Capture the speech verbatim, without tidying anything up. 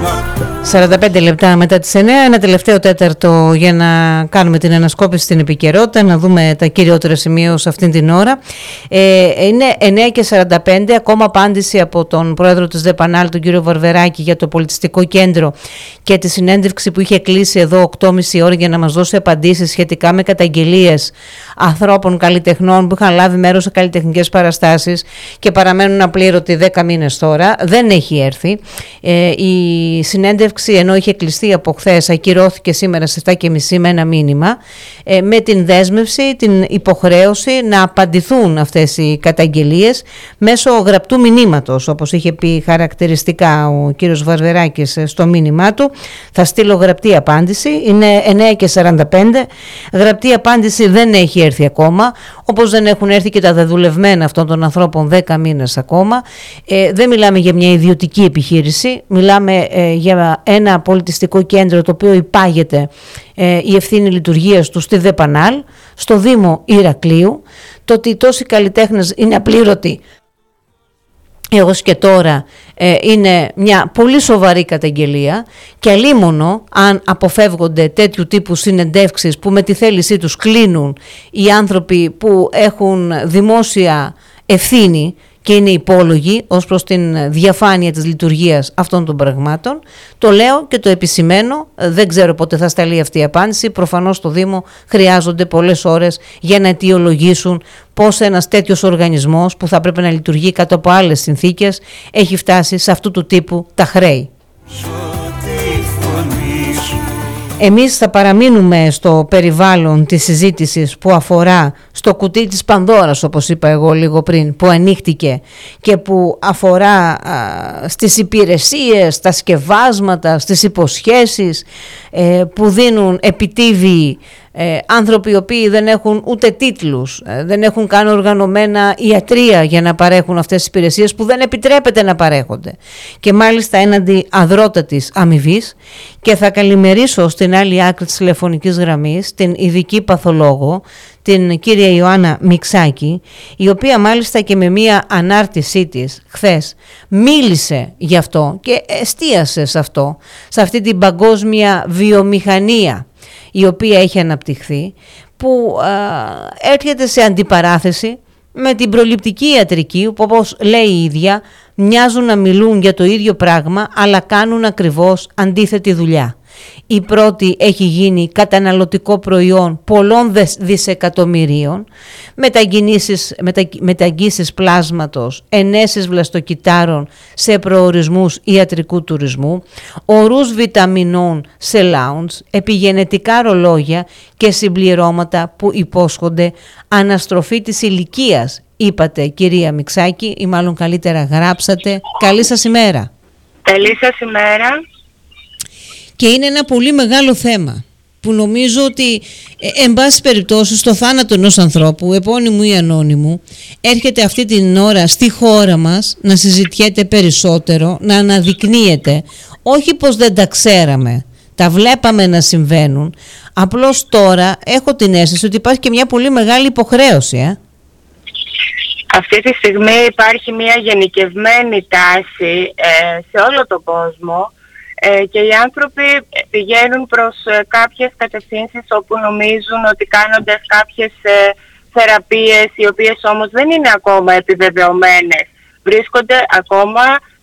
σαράντα πέντε λεπτά μετά τις εννιά, ένα τελευταίο τέταρτο για να κάνουμε την ανασκόπηση στην επικαιρότητα, να δούμε τα κυριότερα σημεία σε αυτήν την ώρα. Ε, είναι εννιά και σαράντα πέντε, ακόμα απάντηση από τον πρόεδρο της ΔΕΠΑΝΑΛ, τον κύριο Βαρβεράκη, για το πολιτιστικό κέντρο και τη συνέντευξη που είχε κλείσει εδώ οκτώ και μισή ώρα για να μας δώσει απαντήσεις σχετικά με καταγγελίες ανθρώπων καλλιτεχνών που είχαν λάβει μέρος σε καλλιτεχνικές παραστάσεις και παραμένουν απλήρωτοι δέκα μήνες τώρα. Δεν έχει έρθει. Ε, η συνέντευξη, ενώ είχε κλειστεί από χθες, ακυρώθηκε σήμερα στις επτά και μισή με ένα μήνυμα, ε, με την δέσμευση, την υποχρέωση να απαντηθούν αυτές οι καταγγελίες μέσω γραπτού μηνύματος, όπως είχε πει χαρακτηριστικά ο κύριος Βαρβεράκης στο μήνυμά του. Θα στείλω γραπτή απάντηση. Είναι εννιά και σαράντα πέντε. Γραπτή απάντηση δεν έχει έρθει ακόμα, όπως δεν έχουν έρθει και τα δεδουλευμένα αυτών των ανθρώπων δέκα μήνες ακόμα. Ε, δεν μιλάμε για μια ιδιωτική επιχείρηση, μιλάμε ε, για ένα πολιτιστικό κέντρο το οποίο υπάγεται ε, η ευθύνη λειτουργίας του στη ΔΕΠΑΝΑΛ, στο Δήμο Ηρακλείου. Το ότι τόσοι καλλιτέχνες είναι απλήρωτοι έως και τώρα ε, είναι μια πολύ σοβαρή καταγγελία, και αλίμονο αν αποφεύγονται τέτοιου τύπου συνεντεύξεις που με τη θέλησή τους κλείνουν οι άνθρωποι που έχουν δημόσια ευθύνη και είναι υπόλογοι ως προς την διαφάνεια της λειτουργίας αυτών των πραγμάτων. Το λέω και το επισημαίνω, δεν ξέρω πότε θα σταλεί αυτή η απάντηση. Προφανώς στο Δήμο χρειάζονται πολλές ώρες για να αιτιολογήσουν πώς ένας τέτοιος οργανισμός που θα πρέπει να λειτουργεί κάτω από άλλες συνθήκες έχει φτάσει σε αυτού του τύπου τα χρέη. Εμείς θα παραμείνουμε στο περιβάλλον της συζήτησης που αφορά στο κουτί της Πανδώρας, όπως είπα εγώ λίγο πριν, που ανοίχτηκε και που αφορά α, στις υπηρεσίες, στα σκευάσματα, στις υποσχέσεις ε, που δίνουν επιτίβοι ε, άνθρωποι οι οποίοι δεν έχουν ούτε τίτλους, ε, δεν έχουν καν οργανωμένα ιατρεία για να παρέχουν αυτές τις υπηρεσίες που δεν επιτρέπεται να παρέχονται, και μάλιστα έναντι αδρότατης αμοιβής. Και θα καλημερίσω στην άλλη άκρη της τηλεφωνικής γραμμής την ειδική παθολόγο, την κυρία Ιωάννα Μιξάκη, η οποία μάλιστα και με μία ανάρτησή της χθες μίλησε γι' αυτό και εστίασε σε αυτό, σε αυτή την παγκόσμια βιομηχανία η οποία έχει αναπτυχθεί, που α, έρχεται σε αντιπαράθεση με την προληπτική ιατρική, που όπως λέει η ίδια μοιάζουν να μιλούν για το ίδιο πράγμα αλλά κάνουν ακριβώς αντίθετη δουλειά. Η πρώτη έχει γίνει καταναλωτικό προϊόν πολλών δισεκατομμυρίων, μετακινήσεις, μετα, μεταγγίσεις πλάσματος, ενέσεις βλαστοκυτάρων σε προορισμούς ιατρικού τουρισμού, ορούς βιταμινών σε lounge, επιγενετικά ρολόγια και συμπληρώματα που υπόσχονται αναστροφή της ηλικίας, είπατε κυρία Μιξάκη, ή μάλλον καλύτερα γράψατε. Καλή σας ημέρα. Καλή σας ημέρα. Και είναι ένα πολύ μεγάλο θέμα που νομίζω ότι ε, εν πάση περιπτώσει στο θάνατο ενός ανθρώπου, επώνυμου ή ανώνυμου, έρχεται αυτή την ώρα στη χώρα μας να συζητιέται περισσότερο, να αναδεικνύεται, όχι πως δεν τα ξέραμε, τα βλέπαμε να συμβαίνουν, απλώς τώρα έχω την αίσθηση ότι υπάρχει και μια πολύ μεγάλη υποχρέωση. Ε? Αυτή τη στιγμή υπάρχει μια γενικευμένη τάση ε, σε όλο τον κόσμο, και οι άνθρωποι πηγαίνουν προς κάποιες κατευθύνσεις όπου νομίζουν ότι κάνοντας κάποιες θεραπείες, οι οποίες όμως δεν είναι ακόμα επιβεβαιωμένες, βρίσκονται ακόμα